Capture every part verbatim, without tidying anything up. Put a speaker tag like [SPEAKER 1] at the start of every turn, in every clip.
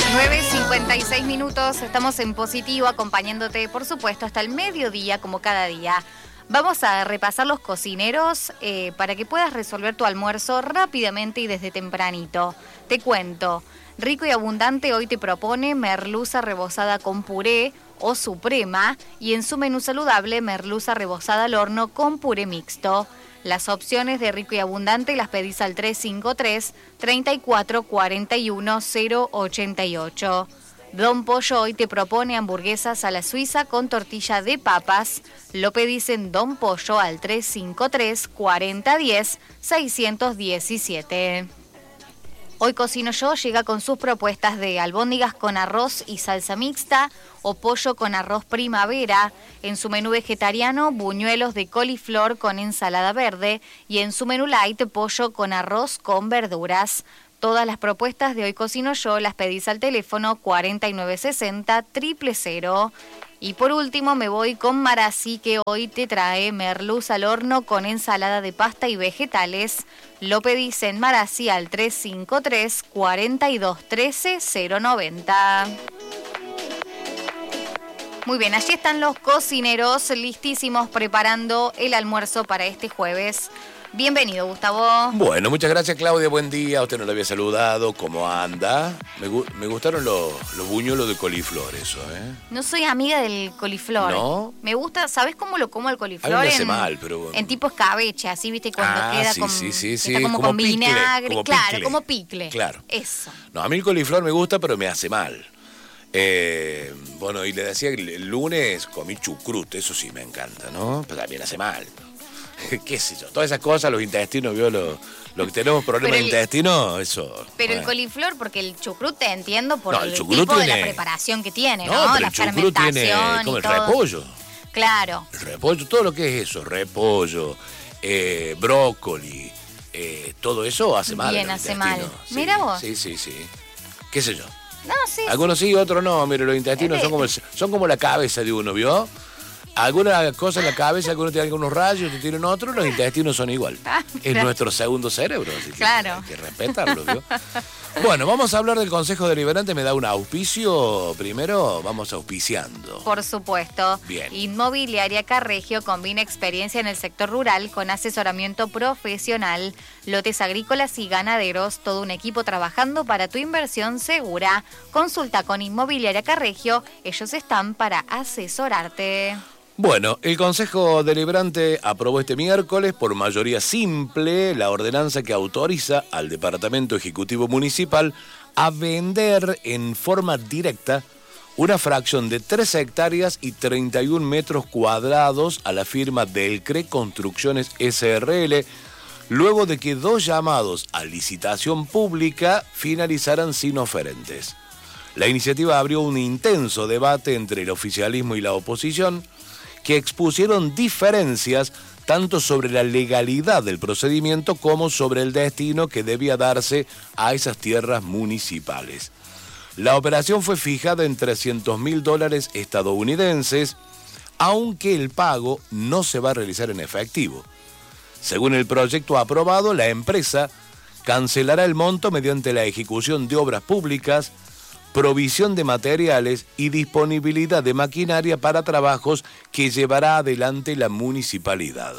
[SPEAKER 1] nueve cincuenta y seis minutos, estamos en positivo acompañándote, por supuesto, hasta el mediodía, como cada día. Vamos a repasar los cocineros eh, para que puedas resolver tu almuerzo rápidamente y desde tempranito. Te cuento, Rico y Abundante hoy te propone merluza rebozada con puré o suprema y en su menú saludable merluza rebozada al horno con puré mixto. Las opciones de Rico y Abundante las pedís al tres cinco tres, treinta y cuatro cuarenta y uno, cero ochenta y ocho. Don Pollo hoy te propone hamburguesas a la suiza con tortilla de papas. Lo pedís en Don Pollo al tres cinco tres, cuarenta diez, seiscientos diecisiete. Hoy Cocino Yo llega con sus propuestas de albóndigas con arroz y salsa mixta o pollo con arroz primavera. En su menú vegetariano, buñuelos de coliflor con ensalada verde y en su menú light, pollo con arroz con verduras. Todas las propuestas de Hoy Cocino Yo las pedís al teléfono cuarenta y nueve sesenta, cero cero cero. Y por último me voy con Marasí, que hoy te trae merluza al horno con ensalada de pasta y vegetales. Lo pedís en Marasí al tres cinco tres, cuarenta y dos trece, cero noventa. Muy bien, allí están los cocineros listísimos preparando el almuerzo para este jueves. Bienvenido, Gustavo.
[SPEAKER 2] Bueno, muchas gracias, Claudia. Buen día. Usted no lo había saludado. ¿Cómo anda? Me, gu- me gustaron los, los buñuelos de coliflor, eso, ¿eh?
[SPEAKER 1] No soy amiga del coliflor.
[SPEAKER 2] ¿No?
[SPEAKER 1] Me gusta, ¿sabes cómo lo como el coliflor?
[SPEAKER 2] A mí me
[SPEAKER 1] en,
[SPEAKER 2] hace mal, pero...
[SPEAKER 1] En tipo escabeche, así, ¿viste? Cuando
[SPEAKER 2] Ah,
[SPEAKER 1] queda
[SPEAKER 2] sí,
[SPEAKER 1] con...
[SPEAKER 2] sí, sí, sí.
[SPEAKER 1] Está como,
[SPEAKER 2] Como
[SPEAKER 1] con
[SPEAKER 2] picle,
[SPEAKER 1] vinagre.
[SPEAKER 2] como
[SPEAKER 1] claro,
[SPEAKER 2] picle.
[SPEAKER 1] como picle.
[SPEAKER 2] Claro.
[SPEAKER 1] Eso.
[SPEAKER 2] No, a mí el coliflor me gusta, pero me hace mal. Eh, bueno, y le decía que el lunes comí chucrut, eso sí me encanta, ¿no? Pero también hace mal. ¿Qué sé yo? Todas esas cosas, los intestinos, ¿vio? Lo, lo que tenemos problemas de
[SPEAKER 1] el,
[SPEAKER 2] intestino, eso.
[SPEAKER 1] Pero
[SPEAKER 2] bueno.
[SPEAKER 1] El coliflor, porque el chucrut te entiendo por
[SPEAKER 2] No,
[SPEAKER 1] el,
[SPEAKER 2] el
[SPEAKER 1] tipo
[SPEAKER 2] chucrut
[SPEAKER 1] de
[SPEAKER 2] tiene...
[SPEAKER 1] la preparación que tiene,
[SPEAKER 2] No,
[SPEAKER 1] ¿no?
[SPEAKER 2] pero
[SPEAKER 1] La
[SPEAKER 2] el chucrut
[SPEAKER 1] fermentación
[SPEAKER 2] tiene como
[SPEAKER 1] y
[SPEAKER 2] el
[SPEAKER 1] todo.
[SPEAKER 2] repollo.
[SPEAKER 1] Claro.
[SPEAKER 2] El repollo, todo lo que es eso, repollo, eh, brócoli, eh, todo eso hace mal.
[SPEAKER 1] Bien,
[SPEAKER 2] al
[SPEAKER 1] hace
[SPEAKER 2] intestino.
[SPEAKER 1] mal.
[SPEAKER 2] Sí,
[SPEAKER 1] Mira vos.
[SPEAKER 2] Sí, sí, sí. ¿Qué sé yo?
[SPEAKER 1] No, sí.
[SPEAKER 2] Algunos sí, otros no. Mire, los intestinos
[SPEAKER 1] Es
[SPEAKER 2] son como, el- son como la cabeza de uno, ¿vio? Algunas cosas en la cabeza, algunos tienen algunos rayos, otros tienen otros, los intestinos son igual.
[SPEAKER 1] Ah,
[SPEAKER 2] Es
[SPEAKER 1] claro.
[SPEAKER 2] nuestro segundo cerebro, así que
[SPEAKER 1] Claro.
[SPEAKER 2] hay que respetarlo, ¿vio? Bueno, vamos a hablar del Consejo Deliberante. ¿Me da un auspicio? Primero, vamos auspiciando.
[SPEAKER 1] Por supuesto.
[SPEAKER 2] Bien.
[SPEAKER 1] Inmobiliaria Carregio combina experiencia en el sector rural con asesoramiento profesional, lotes agrícolas y ganaderos, todo un equipo trabajando para tu inversión segura. Consulta con Inmobiliaria Carregio, ellos están para asesorarte.
[SPEAKER 2] Bueno, el Consejo Deliberante aprobó este miércoles por mayoría simple la ordenanza que autoriza al Departamento Ejecutivo Municipal a vender en forma directa una fracción de tres hectáreas y treinta y un metros cuadrados a la firma Delcre Construcciones S R L, luego de que dos llamados a licitación pública finalizaran sin oferentes. La iniciativa abrió un intenso debate entre el oficialismo y la oposición, que expusieron diferencias tanto sobre la legalidad del procedimiento como sobre el destino que debía darse a esas tierras municipales. La operación fue fijada en trescientos mil dólares estadounidenses, aunque el pago no se va a realizar en efectivo. Según el proyecto aprobado, la empresa cancelará el monto mediante la ejecución de obras públicas, provisión de materiales y disponibilidad de maquinaria para trabajos que llevará adelante la municipalidad.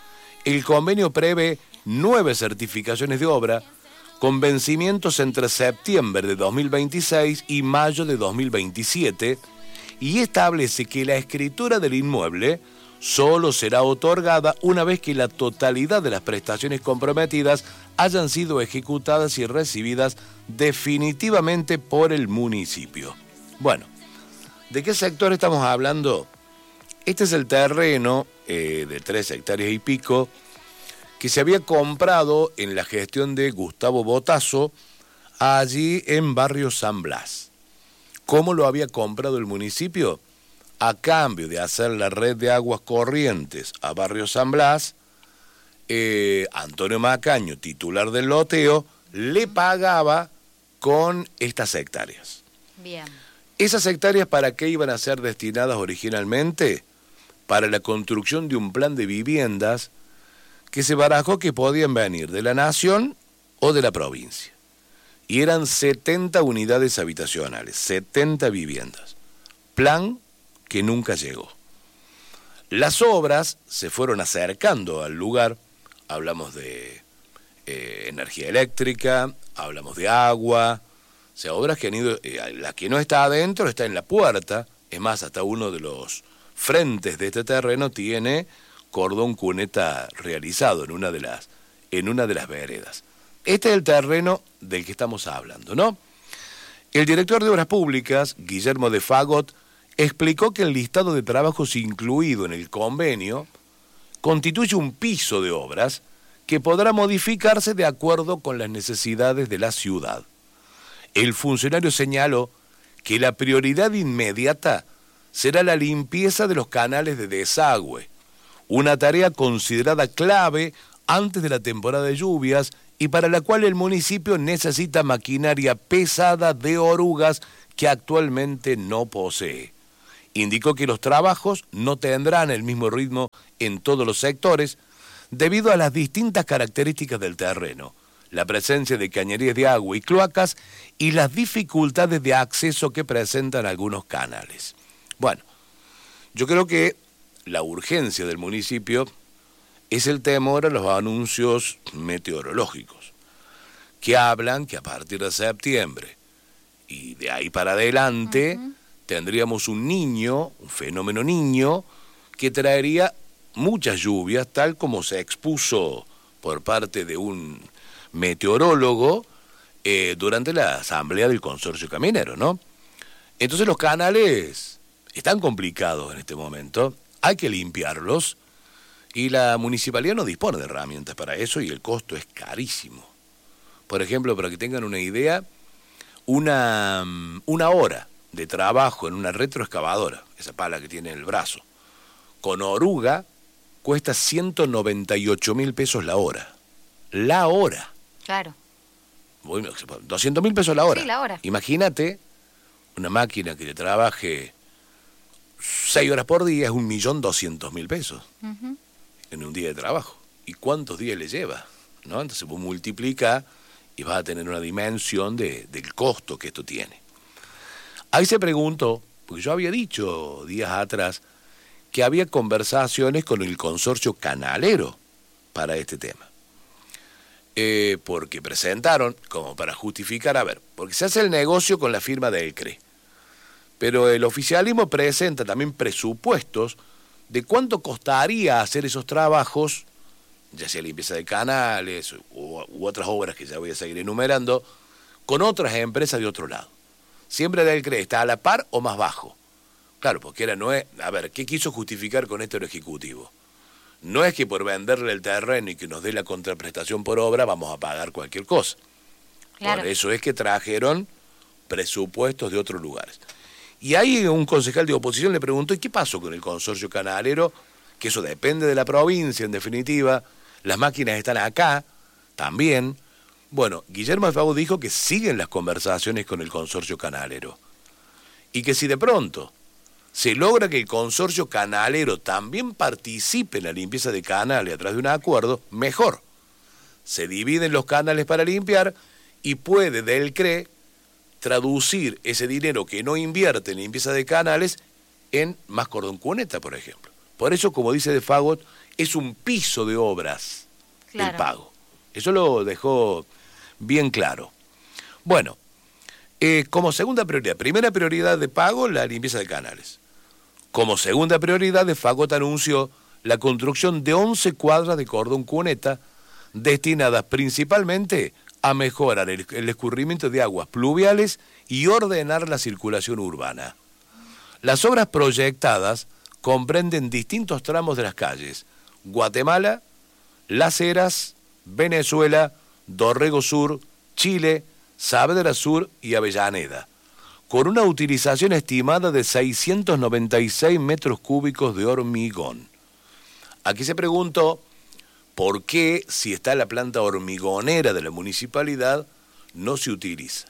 [SPEAKER 2] El convenio prevé nueve certificaciones de obra con vencimientos entre septiembre de dos mil veintiséis y mayo de dos mil veintisiete y establece que la escritura del inmueble solo será otorgada una vez que la totalidad de las prestaciones comprometidas hayan sido ejecutadas y recibidas definitivamente por el municipio. Bueno, ¿de qué sector estamos hablando? Este es el terreno eh, de tres hectáreas y pico que se había comprado en la gestión de Gustavo Botazo allí en Barrio San Blas. ¿Cómo lo había comprado el municipio? A cambio de hacer la red de aguas corrientes a Barrio San Blas, eh, Antonio Macaño, titular del loteo, le pagaba con estas hectáreas.
[SPEAKER 1] Bien.
[SPEAKER 2] ¿Esas hectáreas para qué iban a ser destinadas originalmente? Para la construcción de un plan de viviendas que se barajó que podían venir de la nación o de la provincia. y eran setenta unidades habitacionales, setenta viviendas. Plan que nunca llegó. Las obras se fueron acercando al lugar, hablamos de eh, energía eléctrica, hablamos de agua, o sea, obras que han ido, eh, la que no está adentro está en la puerta, es más, hasta uno de los frentes de este terreno tiene cordón cuneta realizado en una de las, en una de las veredas. Este es el terreno del que estamos hablando, ¿no? El director de Obras Públicas, Guillermo de Fagot, explicó que el listado de trabajos incluido en el convenio constituye un piso de obras que podrá modificarse de acuerdo con las necesidades de la ciudad. El funcionario señaló que la prioridad inmediata será la limpieza de los canales de desagüe, una tarea considerada clave antes de la temporada de lluvias y para la cual el municipio necesita maquinaria pesada de orugas que actualmente no posee. Indicó que los trabajos no tendrán el mismo ritmo en todos los sectores debido a las distintas características del terreno, la presencia de cañerías de agua y cloacas y las dificultades de acceso que presentan algunos canales. Bueno, yo creo que la urgencia del municipio es el temor a los anuncios meteorológicos, que hablan que a partir de septiembre y de ahí para adelante uh-huh. tendríamos un niño, un fenómeno niño, que traería muchas lluvias, tal como se expuso por parte de un meteorólogo eh, durante la asamblea del Consorcio Caminero, ¿no? Entonces los canales están complicados en este momento, hay que limpiarlos, y la municipalidad no dispone de herramientas para eso y el costo es carísimo. Por ejemplo, para que tengan una idea, una, una hora de trabajo en una retroexcavadora, esa pala que tiene en el brazo, con oruga, cuesta ciento noventa y ocho mil pesos la hora. La hora.
[SPEAKER 1] Claro.
[SPEAKER 2] Bueno, doscientos mil pesos la hora.
[SPEAKER 1] Sí, la hora.
[SPEAKER 2] Imagínate una máquina que le trabaje seis horas por día, es un millón doscientos mil pesos. Uh-huh. En un día de trabajo. ¿Y cuántos días le lleva? ¿No? Entonces vos multiplica y vas a tener una dimensión de, del costo que esto tiene. Ahí se preguntó, porque yo había dicho días atrás que había conversaciones con el consorcio canalero para este tema. Eh, porque presentaron, como para justificar, a ver, porque se hace el negocio con la firma del C R E, pero el oficialismo presenta también presupuestos de cuánto costaría hacer esos trabajos, ya sea limpieza de canales u, u otras obras que ya voy a seguir enumerando, con otras empresas de otro lado. Siempre del C R E está a la par o más bajo. Claro, porque era, no es, a ver, ¿qué quiso justificar con esto el Ejecutivo? No es que por venderle el terreno y que nos dé la contraprestación por obra vamos a pagar cualquier cosa. Claro. Por eso es que trajeron presupuestos de otros lugares. Y ahí un concejal de oposición le preguntó, ¿y qué pasó con el consorcio canalero? Que eso depende de la provincia, en definitiva. Las máquinas están acá, también. Bueno, Guillermo de Fagot dijo que siguen las conversaciones con el consorcio canalero. Y que si de pronto se logra que el consorcio canalero también participe en la limpieza de canales a través de un acuerdo, mejor. Se dividen los canales para limpiar y puede del C R E traducir ese dinero que no invierte en limpieza de canales en más cordón cuneta, por ejemplo. Por eso, como dice de Fagot, es un piso de obras claro. el pago. Eso lo dejó bien claro. Bueno, eh, como segunda prioridad, primera prioridad de pago, la limpieza de canales. Como segunda prioridad, de Fagot anunció la construcción de once cuadras de cordón cuneta destinadas principalmente a mejorar el, el escurrimiento de aguas pluviales y ordenar la circulación urbana. Las obras proyectadas comprenden distintos tramos de las calles Guatemala, Las Heras, Venezuela, Dorrego Sur, Chile, Saavedra Sur y Avellaneda, con una utilización estimada de seiscientos noventa y seis metros cúbicos de hormigón. Aquí se preguntó por qué, si está la planta hormigonera de la municipalidad, no se utiliza.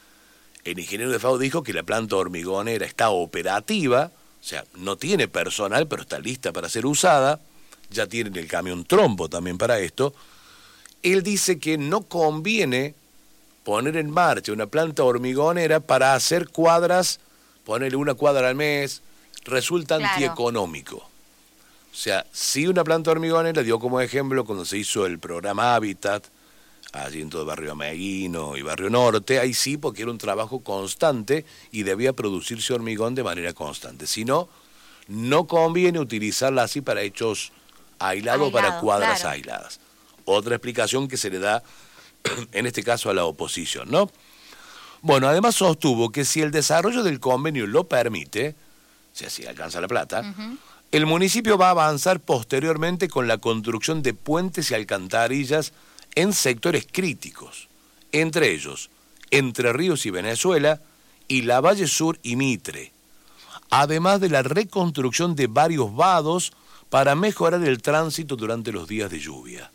[SPEAKER 2] El ingeniero de Fagot dijo que la planta hormigonera está operativa, o sea, no tiene personal, pero está lista para ser usada, ya tienen el camión trompo también para esto. Él dice que no conviene poner en marcha una planta hormigonera para hacer cuadras, ponerle una cuadra al mes, resulta
[SPEAKER 1] Claro.
[SPEAKER 2] antieconómico. O sea, si una planta hormigonera dio como ejemplo cuando se hizo el programa Hábitat, allí en todo el barrio Ameguino y barrio Norte, ahí sí, porque era un trabajo constante y debía producirse hormigón de manera constante. Si no, no conviene utilizarla así para hechos aislados,
[SPEAKER 1] Aislado,
[SPEAKER 2] para cuadras
[SPEAKER 1] claro.
[SPEAKER 2] aisladas. Otra explicación que se le da, en este caso, a la oposición, ¿no? Bueno, además sostuvo que si el desarrollo del convenio lo permite, si así alcanza la plata,
[SPEAKER 1] Ujú.
[SPEAKER 2] el municipio va a avanzar posteriormente con la construcción de puentes y alcantarillas en sectores críticos, entre ellos Entre Ríos y Venezuela y la Valle Sur y Mitre, además de la reconstrucción de varios vados para mejorar el tránsito durante los días de lluvia.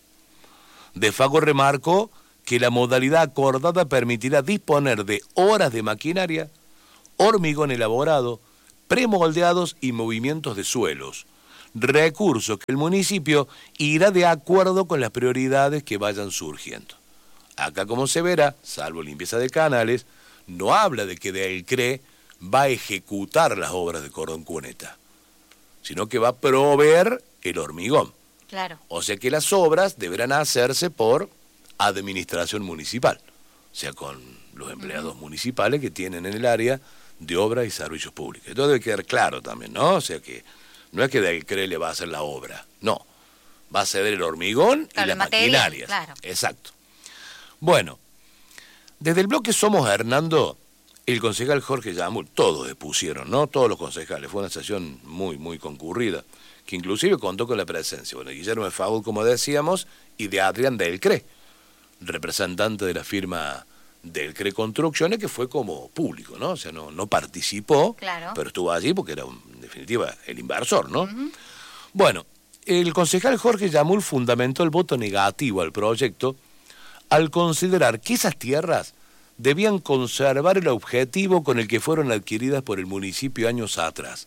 [SPEAKER 2] De Fago remarcó que la modalidad acordada permitirá disponer de horas de maquinaria, hormigón elaborado, premoldeados y movimientos de suelos, recursos que el municipio irá de acuerdo con las prioridades que vayan surgiendo. Acá, como se verá, salvo limpieza de canales, no habla de que del C R E va a ejecutar las obras de cordón cuneta, sino que va a proveer el hormigón.
[SPEAKER 1] Claro.
[SPEAKER 2] O sea que las obras deberán hacerse por administración municipal, o sea, con los empleados uh-huh. municipales que tienen en el área de obras y servicios públicos. Esto debe quedar claro también, ¿no? O sea que no es que del C R E le va a hacer la obra, no. Va a ceder el hormigón
[SPEAKER 1] claro,
[SPEAKER 2] y las
[SPEAKER 1] material,
[SPEAKER 2] maquinarias.
[SPEAKER 1] Claro.
[SPEAKER 2] Exacto. Bueno, desde el bloque Somos Hernando, el concejal Jorge Yamul, todos expusieron, ¿no? Todos los concejales. Fue una sesión muy, muy concurrida, que inclusive contó con la presencia, bueno, de Guillermo de Faúl, como decíamos, y de Adrián del C R E, representante de la firma del C R E Construcciones, que fue como público, ¿no? O sea, no, no participó,
[SPEAKER 1] claro.
[SPEAKER 2] pero estuvo allí porque era, un, en definitiva, el inversor, ¿no?
[SPEAKER 1] Uh-huh.
[SPEAKER 2] Bueno, el concejal Jorge Yamul fundamentó el voto negativo al proyecto al considerar que esas tierras debían conservar el objetivo con el que fueron adquiridas por el municipio años atrás: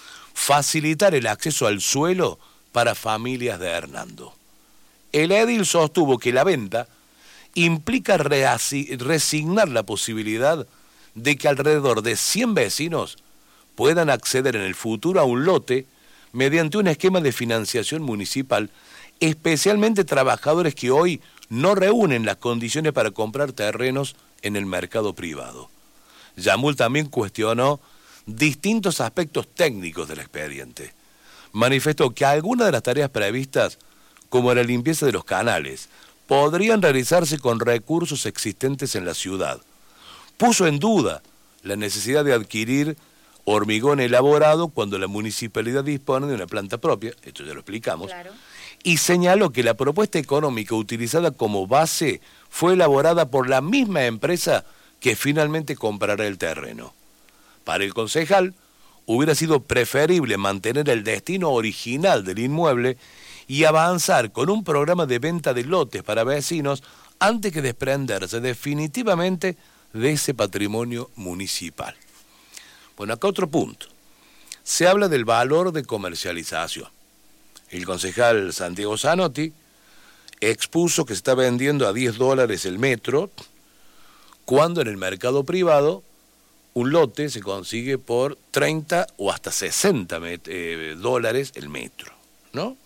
[SPEAKER 2] facilitar el acceso al suelo para familias de Hernando. El edil sostuvo que la venta implica resignar la posibilidad de que alrededor de cien vecinos puedan acceder en el futuro a un lote mediante un esquema de financiación municipal, especialmente trabajadores que hoy no reúnen las condiciones para comprar terrenos en el mercado privado. Yamul también cuestionó distintos aspectos técnicos del expediente. Manifestó que algunas de las tareas previstas, como la limpieza de los canales, podrían realizarse con recursos existentes en la ciudad. Puso en duda la necesidad de adquirir hormigón elaborado cuando la municipalidad dispone de una planta propia, esto ya lo explicamos,
[SPEAKER 1] Claro.
[SPEAKER 2] y señaló que la propuesta económica utilizada como base fue elaborada por la misma empresa que finalmente comprará el terreno. Para el concejal, hubiera sido preferible mantener el destino original del inmueble y avanzar con un programa de venta de lotes para vecinos antes que desprenderse definitivamente de ese patrimonio municipal. Bueno, acá otro punto. Se habla del valor de comercialización. El concejal Santiago Zanotti expuso que se está vendiendo a diez dólares el metro, cuando en el mercado privado un lote se consigue por treinta o hasta sesenta met- eh, dólares el metro, ¿no?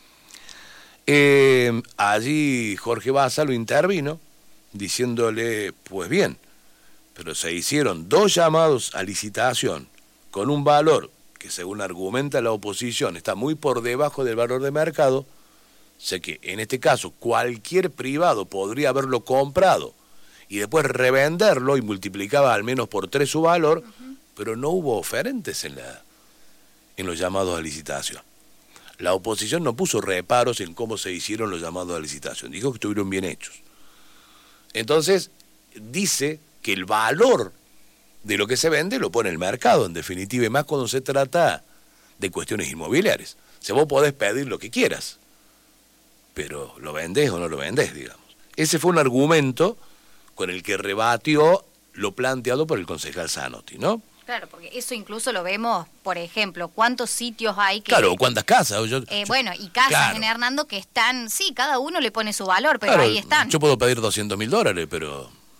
[SPEAKER 2] Eh, allí Jorge Baza lo intervino diciéndole, pues bien, pero se hicieron dos llamados a licitación con un valor que, según argumenta la oposición, está muy por debajo del valor de mercado. O sea que en este caso cualquier privado podría haberlo comprado y después revenderlo y multiplicaba al menos por tres su valor, uh-huh. pero no hubo oferentes en, la, en los llamados a licitación. La oposición no puso reparos en cómo se hicieron los llamados a licitación, dijo que estuvieron bien hechos. Entonces, dice que el valor de lo que se vende lo pone el mercado, en definitiva, y más cuando se trata de cuestiones inmobiliarias. O sea, vos podés pedir lo que quieras, pero ¿lo vendés o no lo vendés, digamos? Ese fue un argumento con el que rebatió lo planteado por el concejal Zanotti, ¿no?
[SPEAKER 1] Claro, porque eso incluso lo vemos, por ejemplo, cuántos sitios hay que...
[SPEAKER 2] Claro, cuántas casas. Yo,
[SPEAKER 1] eh,
[SPEAKER 2] yo,
[SPEAKER 1] bueno, y casas
[SPEAKER 2] claro.
[SPEAKER 1] en Hernando que están, sí, cada uno le pone su valor, pero
[SPEAKER 2] claro,
[SPEAKER 1] ahí están.
[SPEAKER 2] Yo puedo pedir doscientos mil dólares, pero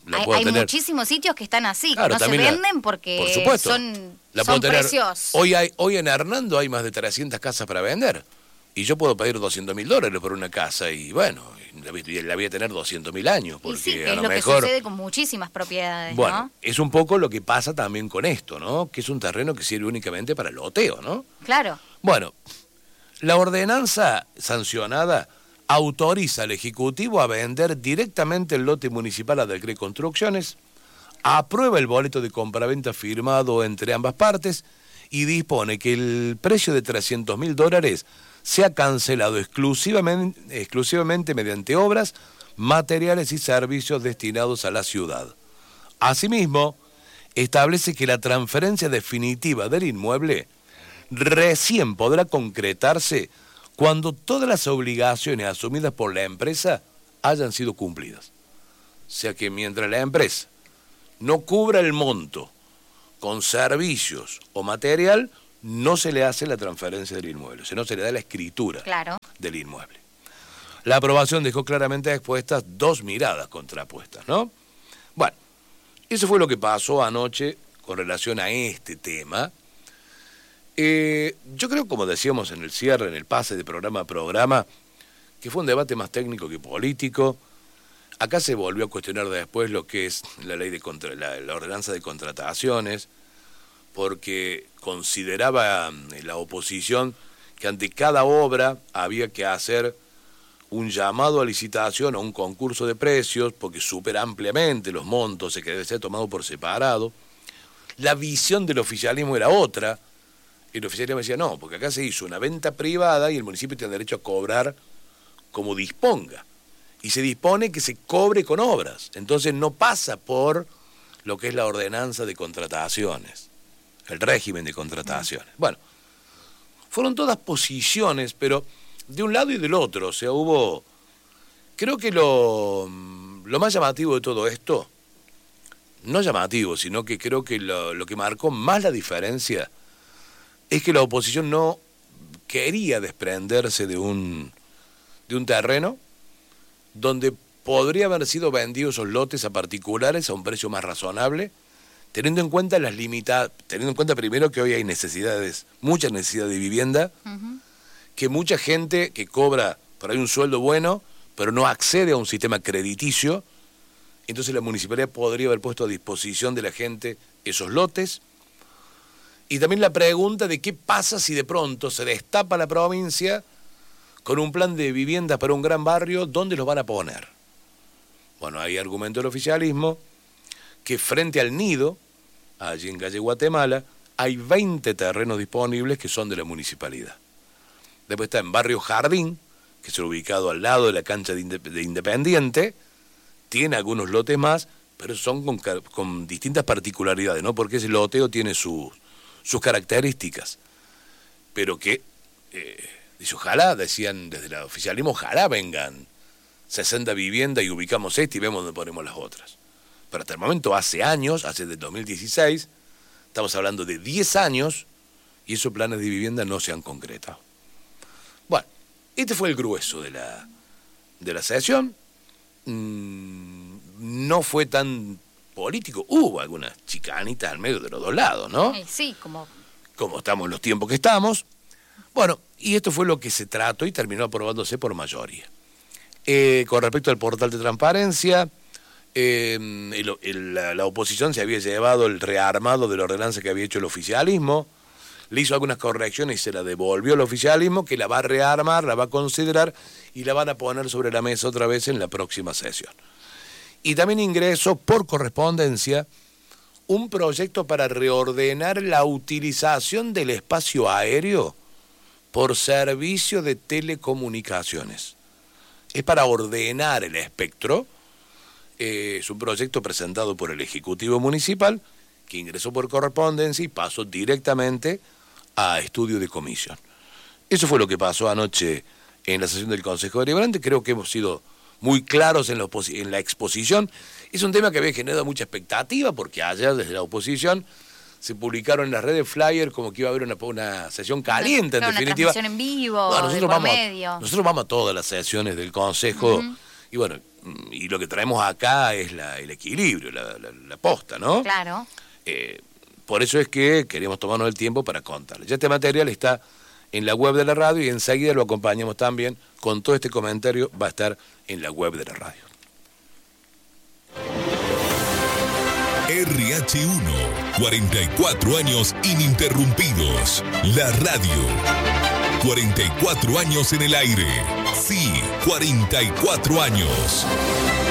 [SPEAKER 2] La
[SPEAKER 1] hay
[SPEAKER 2] puedo
[SPEAKER 1] hay
[SPEAKER 2] tener.
[SPEAKER 1] muchísimos sitios que están así,
[SPEAKER 2] Claro,
[SPEAKER 1] que no se
[SPEAKER 2] también la-
[SPEAKER 1] venden porque
[SPEAKER 2] por supuesto,
[SPEAKER 1] son,
[SPEAKER 2] la
[SPEAKER 1] son
[SPEAKER 2] puedo tener.
[SPEAKER 1] precios.
[SPEAKER 2] Hoy, hay, hoy en Hernando hay más de trescientas casas para vender. Y yo puedo pedir doscientos mil dólares por una casa y bueno, la, la voy a tener doscientos mil años. Porque
[SPEAKER 1] Y sí, que
[SPEAKER 2] a
[SPEAKER 1] es
[SPEAKER 2] lo
[SPEAKER 1] lo
[SPEAKER 2] mejor,
[SPEAKER 1] que sucede con muchísimas propiedades,
[SPEAKER 2] bueno,
[SPEAKER 1] ¿no?
[SPEAKER 2] es un poco lo que pasa también con esto, ¿no? Que es un terreno que sirve únicamente para loteo, ¿no?
[SPEAKER 1] Claro.
[SPEAKER 2] Bueno, la ordenanza sancionada autoriza al Ejecutivo a vender directamente el lote municipal a Delcre Construcciones, aprueba el boleto de compraventa firmado entre ambas partes y dispone que el precio de trescientos mil dólares sea cancelado exclusivamente, exclusivamente mediante obras, materiales y servicios destinados a la ciudad. Asimismo, establece que la transferencia definitiva del inmueble recién podrá concretarse cuando todas las obligaciones asumidas por la empresa hayan sido cumplidas. O sea que mientras la empresa no cubra el monto con servicios o material, no se le hace la transferencia del inmueble, sino se le da la escritura
[SPEAKER 1] Claro.
[SPEAKER 2] del inmueble. La aprobación dejó claramente expuestas dos miradas contrapuestas, ¿no? Bueno, eso fue lo que pasó anoche con relación a este tema. Eh, yo creo, como decíamos en el cierre, en el pase de programa a programa, que fue un debate más técnico que político. Acá se volvió a cuestionar después lo que es la ley de contra, la, la ordenanza de contrataciones, porque consideraba la oposición que ante cada obra había que hacer un llamado a licitación o un concurso de precios, porque supera ampliamente los montos, que debe ser tomado por separado. La visión del oficialismo era otra. El oficialismo decía, no, porque acá se hizo una venta privada y el municipio tiene derecho a cobrar como disponga. Y se dispone que se cobre con obras. Entonces no pasa por lo que es la ordenanza de contrataciones, el régimen de contrataciones. Bueno, fueron todas posiciones, pero de un lado y del otro. O sea, hubo... Creo que lo, lo más llamativo de todo esto, no llamativo, sino que creo que lo, lo que marcó más la diferencia es que la oposición no quería desprenderse de un, de un terreno donde podría haber sido vendidos esos lotes a particulares a un precio más razonable, teniendo en cuenta las limitadas, teniendo en cuenta primero que hoy hay necesidades, mucha necesidad de vivienda, uh-huh. que mucha gente que cobra por ahí un sueldo bueno, pero no accede a un sistema crediticio, entonces la municipalidad podría haber puesto a disposición de la gente esos lotes. Y también la pregunta de qué pasa si de pronto se destapa la provincia con un plan de vivienda para un gran barrio, ¿dónde los van a poner? Bueno, hay argumento del oficialismo que frente al nido, allí en calle Guatemala, hay veinte terrenos disponibles que son de la municipalidad. Después está en Barrio Jardín, que es ubicado al lado de la cancha de Independiente, tiene algunos lotes más, pero son con, con distintas particularidades, ¿no? Porque ese loteo tiene su, sus características. Pero que, eh, dice, ojalá, decían desde el oficialismo, ojalá vengan sesenta viviendas y ubicamos este y vemos dónde ponemos las otras. Pero hasta el momento, hace años, hace del dos mil dieciséis, estamos hablando de diez años, y esos planes de vivienda no se han concretado. Bueno, este fue el grueso de la, de la sesión. Mm, no fue tan político. Hubo algunas chicanitas al medio de los dos lados, ¿no?
[SPEAKER 1] Sí, como...
[SPEAKER 2] Como estamos en los tiempos que estamos. Bueno, y esto fue lo que se trató y terminó aprobándose por mayoría. Eh, con respecto al portal de transparencia, eh, el, el, la, la oposición se había llevado el rearmado de la ordenanza que había hecho el oficialismo, le hizo algunas correcciones y se la devolvió al oficialismo, que la va a rearmar, la va a considerar y la van a poner sobre la mesa otra vez en la próxima sesión. Y también ingresó por correspondencia un proyecto para reordenar la utilización del espacio aéreo por servicio de telecomunicaciones. Es para ordenar el espectro. Eh, es un proyecto presentado por el Ejecutivo Municipal que ingresó por correspondencia y pasó directamente a estudio de comisión. Eso fue lo que pasó anoche en la sesión del Consejo Deliberante. Creo que hemos sido muy claros en la, en la exposición. Es un tema que había generado mucha expectativa porque ayer desde la oposición se publicaron en las redes flyer como que iba a haber una, una sesión caliente,
[SPEAKER 1] una,
[SPEAKER 2] en definitiva.
[SPEAKER 1] Una transmisión en vivo,
[SPEAKER 2] bueno, nosotros,
[SPEAKER 1] de por
[SPEAKER 2] vamos,
[SPEAKER 1] medio.
[SPEAKER 2] nosotros vamos a todas las sesiones del Consejo uh-huh. Y bueno, y lo que traemos acá es la, el equilibrio, la, la, la posta, ¿no?
[SPEAKER 1] Claro.
[SPEAKER 2] Eh, por eso es que queremos tomarnos el tiempo para contarles. Ya este material está en la web de la radio y enseguida lo acompañamos también con todo este comentario, va a estar en la web de la radio.
[SPEAKER 3] R H uno, cuarenta y cuatro años ininterrumpidos. La radio, cuarenta y cuatro años en el aire. Sí, cuarenta y cuatro años.